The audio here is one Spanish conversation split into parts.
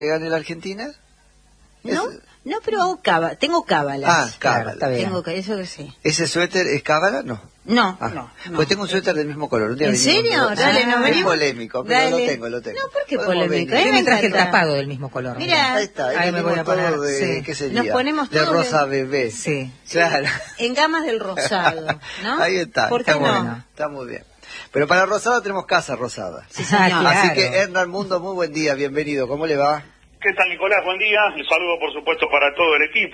que gane la Argentina? No, no, pero hago tengo cábalas. Ah, cábala. Claro, tengo eso que sí. ¿Ese suéter es cábala? No. No, Ah, no. Pues tengo un suéter del mismo color. Un día ¿En serio? Dale, no es venimos. polémico, pero Dale. lo tengo. No, ¿por qué Podemos polémico? venir. A mí me traje el encanta. tapado del mismo color. Mira, Ahí está, ahí me voy a poner. todo de, Sí. ¿qué sería? Nos ponemos de todos rosa bebé. Sí. Claro. En gamas del rosado, ¿no? Ahí está. ¿Por qué está no? bueno, está muy bien. Pero para rosada tenemos casa rosada. Sí, señor. Claro. Así que Hernán Mundo, muy buen día, bienvenido. ¿Cómo le va? ¿Qué tal, Nicolás? Buen día. Un saludo, por supuesto, para todo el equipo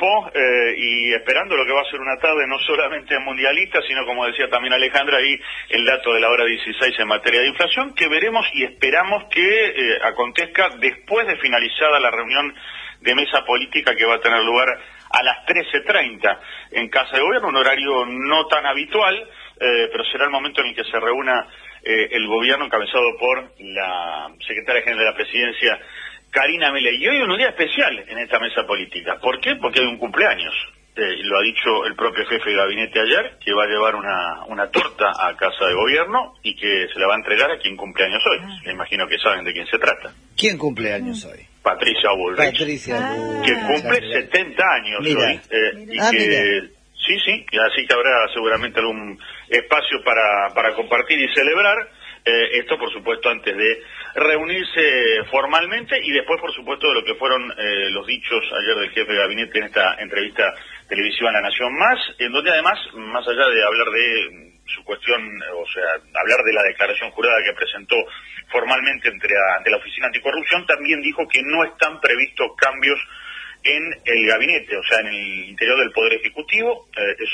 y esperando lo que va a ser una tarde no solamente mundialista, sino, como decía también Alejandra, ahí el dato de la hora 16 en materia de inflación, que veremos y esperamos que acontezca después de finalizada la reunión de mesa política que va a tener lugar a las 13:30 en Casa de Gobierno, un horario no tan habitual, pero será el momento en el que se reúna el gobierno encabezado por la secretaria general de la Presidencia, Karina Milei. Y hoy es un día especial en esta mesa política. ¿Por qué? Porque hay un cumpleaños. Lo ha dicho el propio jefe de gabinete ayer, que va a llevar una torta a Casa de Gobierno y que se la va a entregar a quien cumpleaños hoy. Me imagino que saben de quién se trata. ¿Quién cumple años hoy? Patricia Bullrich, Patricia que Bullrich. cumple 70 años Mira. hoy. Ah, y que, mira. sí, y así que habrá seguramente algún espacio para compartir y celebrar. Esto, por supuesto, antes de reunirse formalmente y después, por supuesto, de lo que fueron los dichos ayer del jefe de gabinete en esta entrevista televisiva en La Nación Más, en donde además, más allá de hablar de su cuestión, o sea, hablar de la declaración jurada que presentó formalmente ante la Oficina Anticorrupción, también dijo que no están previstos cambios en el gabinete, o sea, en el interior del Poder Ejecutivo.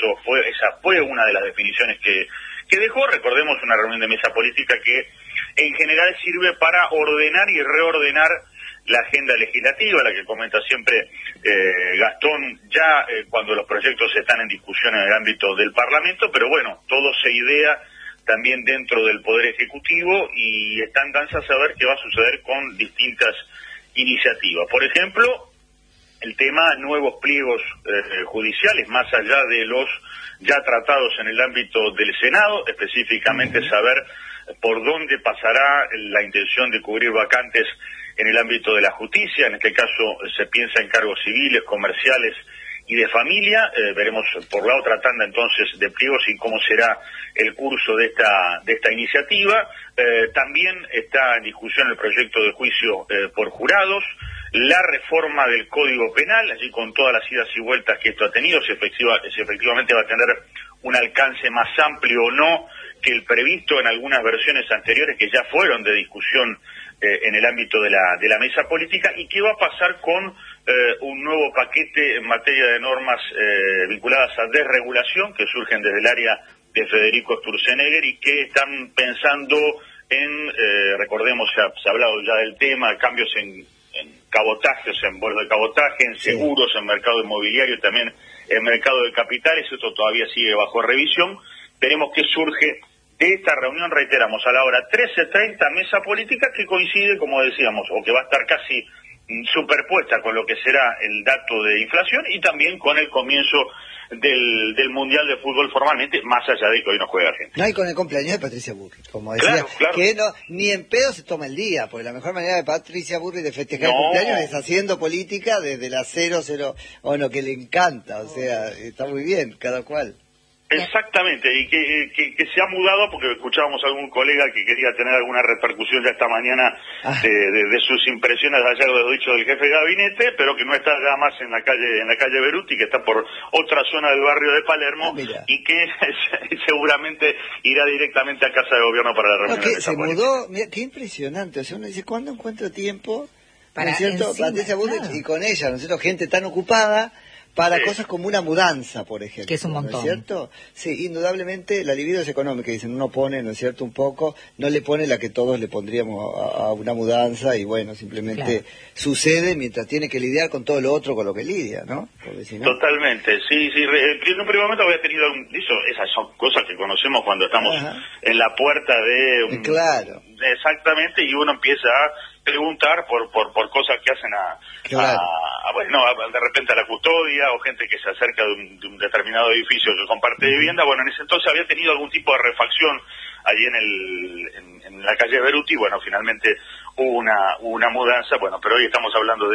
Esa fue una de las definiciones que dejó. Recordemos, una reunión de mesa política que en general sirve para ordenar y reordenar la agenda legislativa, la que comenta siempre Gastón, ya cuando los proyectos están en discusión en el ámbito del Parlamento, pero bueno, todo se idea también dentro del Poder Ejecutivo y están danzas a ver qué va a suceder con distintas iniciativas. Por ejemplo, el tema nuevos pliegos judiciales, más allá de los ya tratados en el ámbito del Senado, específicamente saber por dónde pasará la intención de cubrir vacantes en el ámbito de la justicia. En este caso se piensa en cargos civiles, comerciales y de familia. Veremos por la otra tanda entonces de pliegos y cómo será el curso de esta iniciativa. También está en discusión el proyecto de juicio por jurados, la reforma del Código Penal, allí con todas las idas y vueltas que esto ha tenido, si efectivamente va a tener un alcance más amplio o no que el previsto en algunas versiones anteriores que ya fueron de discusión en el ámbito de la mesa política, y qué va a pasar con un nuevo paquete en materia de normas vinculadas a desregulación que surgen desde el área de Federico Sturzenegger y que están pensando en, recordemos, se ha hablado ya del tema, cambios en cabotajes, en vuelos de cabotaje, en seguros, en mercado inmobiliario, también en mercado de capitales. Esto todavía sigue bajo revisión. Veremos qué surge de esta reunión, reiteramos, a la hora 13:30, mesa política que coincide, como decíamos, o que va a estar casi superpuesta con lo que será el dato de inflación y también con el comienzo del Mundial de Fútbol formalmente, más allá de que hoy no juega Argentina. No, y con el cumpleaños de Patricia Bullrich, como decía, Claro. que no, ni en pedo se toma el día, porque la mejor manera de Patricia Bullrich de festejar el No. cumpleaños es haciendo política desde la 00, que le encanta, o sea, está muy bien, cada cual. Exactamente, y que se ha mudado, porque escuchábamos a algún colega que quería tener alguna repercusión ya esta mañana de sus impresiones de ayer de los dichos del jefe de gabinete, pero que no está ya más en la calle Beruti, que está por otra zona del barrio de Palermo, y que seguramente irá directamente a Casa de Gobierno para la reunión. No, que se mudó, mira, qué impresionante, o sea, uno dice, ¿cuándo encuentro tiempo? Para ¿No es cierto? encima, Patricia Bullrich, claro. y con ella, ¿no es cierto? Gente tan ocupada para cosas como una mudanza, por ejemplo. Que es un montón. ¿No es cierto? Sí, indudablemente la libido es económica, dicen, uno pone, ¿no es cierto?, un poco, no le pone la que todos le pondríamos a una mudanza, y bueno, simplemente sucede mientras tiene que lidiar con todo lo otro con lo que lidia, ¿no? Porque si no... Totalmente, sí. En un primer momento había tenido esas son cosas que conocemos cuando estamos en la puerta de un... Claro. Exactamente, y uno empieza a preguntar por cosas que hacen a bueno, de repente a la custodia o gente que se acerca de un determinado edificio que comparte vivienda. Bueno, en ese entonces había tenido algún tipo de refacción allí en la calle Beruti. Bueno, finalmente hubo una mudanza, bueno, pero hoy estamos hablando de